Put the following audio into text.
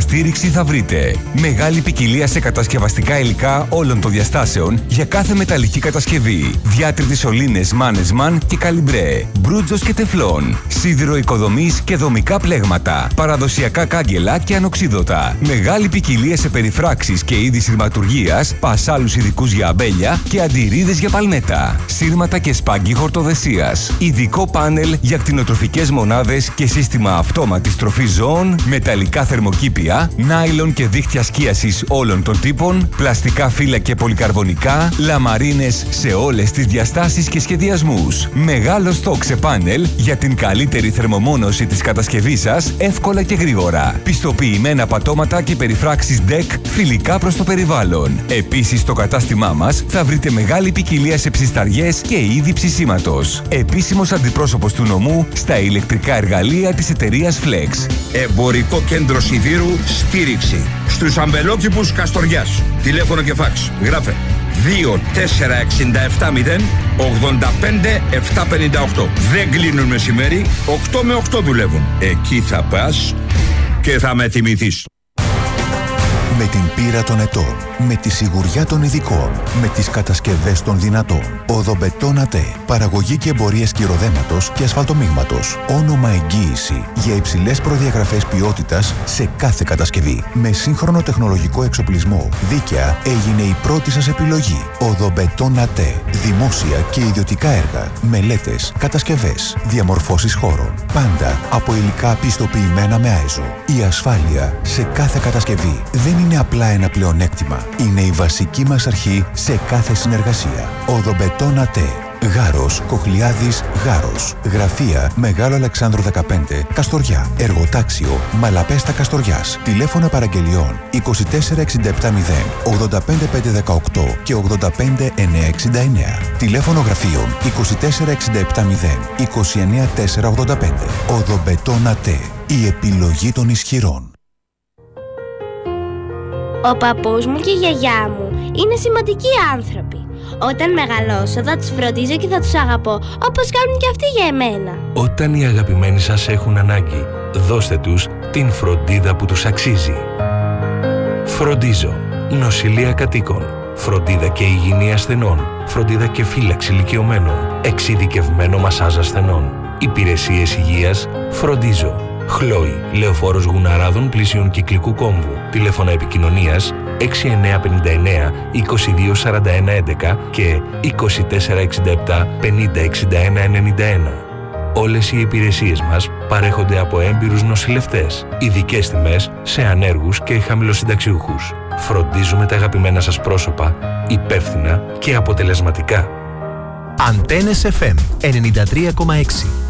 υποστήριξη θα βρείτε μεγάλη ποικιλία σε κατασκευαστικά υλικά όλων των διαστάσεων για κάθε μεταλλική κατασκευή. Διάτριτες σωλήνες Mannesmann και Καλιμπρέ, μπρούτζος και τεφλόν, σίδηρο οικοδομής και δομικά πλέγματα, παραδοσιακά κάγκελα και ανοξίδωτα. Μεγάλη ποικιλία σε περιφράξεις και είδη σειρματουργίας, πασάλους ειδικούς για αμπέλια και αντιρρίδες για παλμέτα, σύρματα και σπάγκι χορτοδεσίας. Ειδικό πάνελ για κτηνοτροφικές μονάδες και σύστημα αυτόματης τροφής ζώων, μεταλλικά θερμοκήπια, ਨਾιλον και δίχτυα σκίασης όλων των τύπων, πλαστικά φύλλα και πολυκαρβονικά, λαμαρίνες σε όλες τις διαστάσεις και σχεδιασμούς. Μεγάλο στόκ σε πάνελ για την καλύτερη θερμομόνωση της κατασκευής σας, εύκολα και γρήγορα. Πιστοποιημένα πατώματα και περιφράξεις DEC φιλικά προς το περιβάλλον. Επίσης, στο κατάστημά μας θα βρείτε μεγάλη ποικιλία σε ψισταριές και είδη ψησίματος. Επίσημος αντιπρόσωπος του νομού στα ηλεκτρικά εργαλεία της εταιρείας Flex. Εμπορικό κέντρο σιδήρου στήριξη στους αμπελόκηπους Καστοριάς. Τηλέφωνο και φάξ. Γράφε 24670 85 758. Δεν κλείνουν μεσημέρι, 8 με 8 δουλεύουν. Εκεί θα πας και θα με θυμηθείς. Με την πείρα των ετών, με τη σιγουριά των ειδικών, με τις κατασκευές των δυνατών. Οδομπετόν ΑΤΕ. Παραγωγή και εμπορίες κυροδέματος και ασφαλτομίγματος. Όνομα εγγύηση για υψηλές προδιαγραφές ποιότητας σε κάθε κατασκευή. Με σύγχρονο τεχνολογικό εξοπλισμό, δίκαια έγινε η πρώτη σας επιλογή. Οδομπετόν ΑΤΕ. Δημόσια και ιδιωτικά έργα, μελέτες, κατασκευές, διαμορφώσεις χώρων. Πάντα από υλικά πιστοποιημένα με ΆΕΖΟ. Η ασφάλεια σε κάθε κατασκευή δεν είναι απλά ένα πλεονέκτημα. Είναι η βασική μας αρχή σε κάθε συνεργασία. Οδομπετόν ΑΤΕ. Γάρος, Κοχλιάδης, Γάρος. Γραφεία Μεγάλο Αλεξάνδρου 15, Καστοριά. Εργοτάξιο Μαλαπέστα Καστοριάς. Τηλέφωνα παραγγελιών 24670 85518 και 85969. Τηλέφωνο γραφείων 24670 29485. Οδομπετόν ΑΤΕ. Η επιλογή των ισχυρών. Ο παππούς μου και η γιαγιά μου είναι σημαντικοί άνθρωποι. Όταν μεγαλώσω θα τους φροντίζω και θα τους αγαπώ όπως κάνουν και αυτοί για εμένα. Όταν οι αγαπημένοι σας έχουν ανάγκη, δώστε τους την φροντίδα που τους αξίζει. Φροντίζω. Νοσηλεία κατοίκων. Φροντίδα και υγιεινή ασθενών. Φροντίδα και φύλαξη ηλικιωμένων. Εξειδικευμένο μασάζ ασθενών. Υπηρεσίες υγείας. Φροντίζω. Χλόι, Λεωφόρος Γουναράδων πλησίων Κυκλικού Κόμβου. Τηλέφωνα επικοινωνίας 6959 2241 11 και 2467 50 61 91. Όλες οι υπηρεσίες μας παρέχονται από έμπειρους νοσηλευτές. Ειδικές τιμές σε ανέργους και χαμηλοσυνταξιούχους. Φροντίζουμε τα αγαπημένα σας πρόσωπα υπεύθυνα και αποτελεσματικά. Αντένες FM 93,6.